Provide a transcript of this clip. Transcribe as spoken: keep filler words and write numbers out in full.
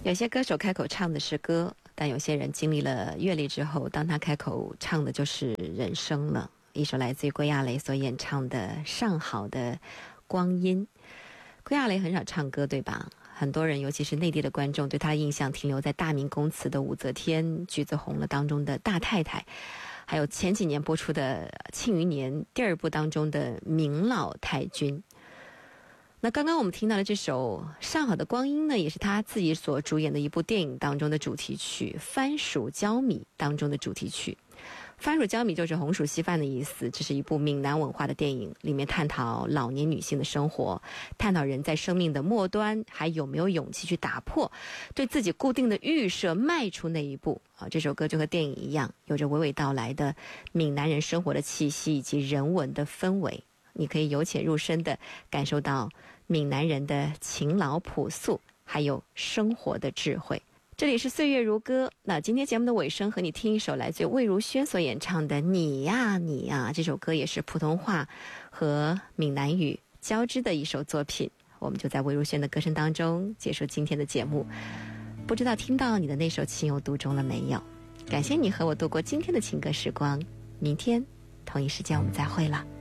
有些歌手开口唱的是歌，但有些人经历了阅历之后，当他开口唱的就是人生了。一首来自于归亚蕾所演唱的《上好的光阴》。归亚蕾很少唱歌，对吧？很多人，尤其是内地的观众，对他的印象停留在大明宫词的武则天、橘子红了当中的大太太，还有前几年播出的《庆余年》第二部当中的明老太君。那刚刚我们听到的这首《上好的光阴》呢，也是他自己所主演的一部电影当中的主题曲《番薯焦米》当中的主题曲。番薯焦米就是红薯稀饭的意思，这是一部闽南文化的电影，里面探讨老年女性的生活，探讨人在生命的末端还有没有勇气去打破对自己固定的预设，迈出那一步啊。这首歌就和电影一样，有着娓娓道来的闽南人生活的气息以及人文的氛围，你可以由浅入深地感受到闽南人的勤劳朴素，还有生活的智慧。这里是岁月如歌，那今天节目的尾声和你听一首来自于魏如萱所演唱的《你呀你呀》，这首歌也是普通话和闽南语交织的一首作品。我们就在魏如萱的歌声当中结束今天的节目。不知道听到你的那首情有独钟了没有？感谢你和我度过今天的情歌时光，明天同一时间我们再会了。